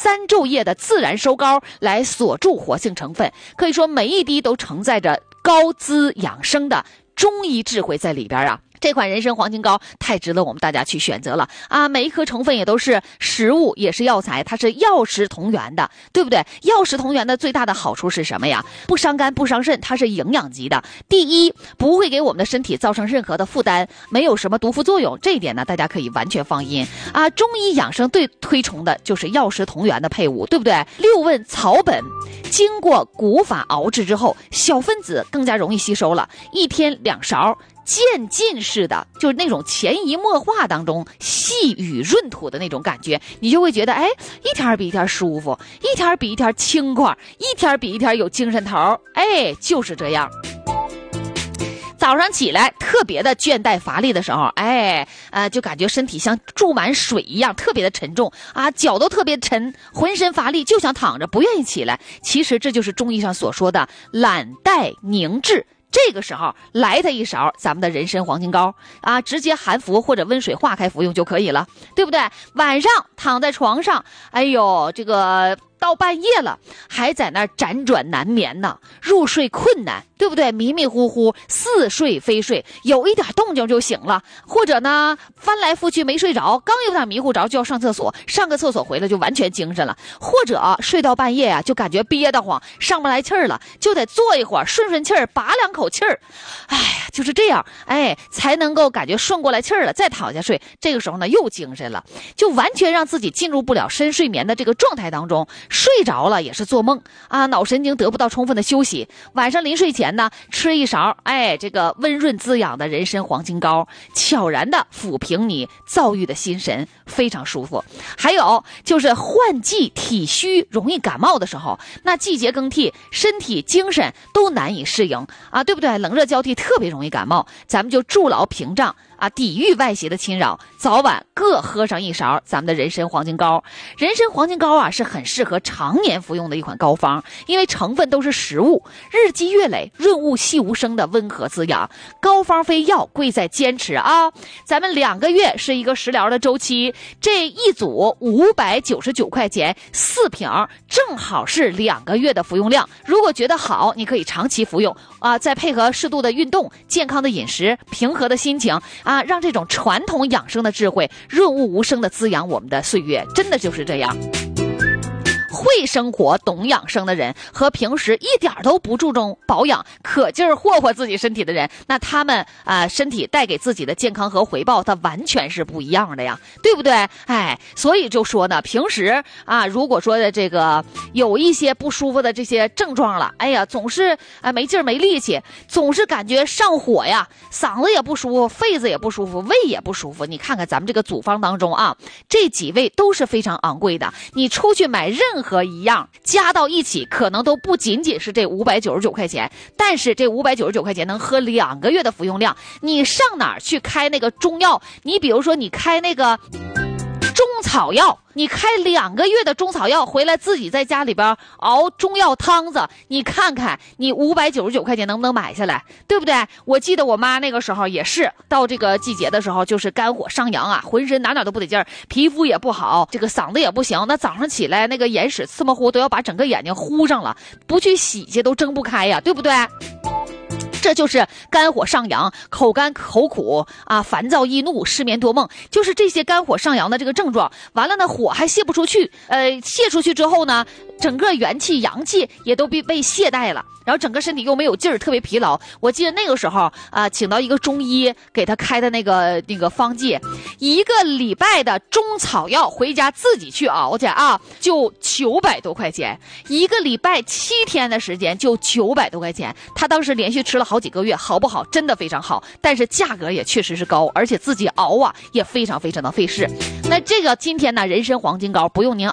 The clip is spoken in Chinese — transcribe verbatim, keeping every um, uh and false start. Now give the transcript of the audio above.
三昼夜的自然收膏来锁住活性成分，可以说每一滴都承载着高滋养生的中医智慧在里边啊。这款人参黄金膏太值得我们大家去选择了啊！每一颗成分也都是食物，也是药材，它是药食同源的，对不对？药食同源的最大的好处是什么呀？不伤肝不伤肾，它是营养级的。第一，不会给我们的身体造成任何的负担，没有什么毒副作用，这一点呢大家可以完全放心啊！中医养生最推崇的就是药食同源的配伍，对不对？六味草本经过古法熬制之后，小分子更加容易吸收了，一天两勺，渐进式的，就是那种潜移默化当中细雨润土的那种感觉，你就会觉得哎，一天比一天舒服，一天比一天轻快，一天比一天有精神头，哎，就是这样。早上起来特别的倦怠乏力的时候，哎，呃，就感觉身体像注满水一样，特别的沉重啊，脚都特别沉，浑身乏力，就想躺着，不愿意起来。其实这就是中医上所说的懒怠凝滞。这个时候来它一勺咱们的人参黄金膏啊，直接含服或者温水化开服用就可以了，对不对？晚上躺在床上，哎呦，这个到半夜了还在那儿辗转难眠呢，入睡困难，对不对？迷迷糊糊，似睡非睡，有一点动静就醒了，或者呢翻来覆去没睡着，刚有点迷糊着就要上厕所，上个厕所回来就完全精神了，或者睡到半夜啊就感觉憋得慌，上不来气儿了，就得坐一会儿顺顺气儿，拔两口气儿，哎呀，就是这样，哎，才能够感觉顺过来气儿了，再躺下睡，这个时候呢又精神了，就完全让自己进入不了深睡眠的这个状态当中，睡着了也是做梦啊，脑神经得不到充分的休息。晚上临睡前呢，吃一勺，哎，这个温润滋养的人参黄金膏，悄然的抚平你躁郁的心神，非常舒服。还有就是换季体虚容易感冒的时候，那季节更替，身体精神都难以适应啊，对不对？冷热交替特别容易感冒，咱们就筑牢屏障啊，抵御外邪的侵扰，早晚各喝上一勺咱们的人参黄金膏。人参黄金膏啊是很适合常年服用的一款膏方，因为成分都是食物，日积月累，润物细无声的温和滋养。膏方非药，贵在坚持啊！咱们两个月是一个食疗的周期，这一组五百九十九块钱四瓶，正好是两个月的服用量。如果觉得好，你可以长期服用啊，再配合适度的运动、健康的饮食、平和的心情啊，让这种传统养生的智慧润物无声的滋养我们的岁月，真的就是这样。会生活懂养生的人和平时一点都不注重保养可劲儿霍霍自己身体的人，那他们啊、呃、身体带给自己的健康和回报它完全是不一样的呀，对不对？哎，所以就说呢，平时啊如果说的这个有一些不舒服的这些症状了，哎呀总是啊、呃、没劲儿没力气，总是感觉上火呀，嗓子也不舒服，肺子也不舒服，胃也不舒服，你看看咱们这个组方当中啊，这几味都是非常昂贵的，你出去买任何和一样加到一起可能都不仅仅是这五百九十九块钱，但是这五百九十九块钱能喝两个月的服用量，你上哪儿去开那个中药？你比如说你开那个中草药，你开两个月的中草药回来自己在家里边熬中药汤子，你看看你五百九十九块钱能不能买下来，对不对？我记得我妈那个时候也是到这个季节的时候，就是肝火上扬啊，浑身哪哪都不得劲儿，皮肤也不好，这个嗓子也不行，那早上起来那个眼屎呲么呼都要把整个眼睛糊上了，不去洗去都睁不开呀，对不对？这就是肝火上扬，口干口苦啊，烦躁易怒，失眠多梦，就是这些肝火上扬的这个症状。完了呢，火还泄不出去，呃，泄出去之后呢，整个元气阳气也都被被懈怠了，然后整个身体又没有劲儿，特别疲劳。我记得那个时候啊、呃，请到一个中医给他开的那个那个方剂，一个礼拜的中草药回家自己去熬去啊，就九百多块钱，一个礼拜七天的时间就九百多块钱。他当时连续吃了好几个月，好不好？真的非常好，但是价格也确实是高，而且自己熬啊也非常非常的费事。那这个今天呢，人参黄金膏不用您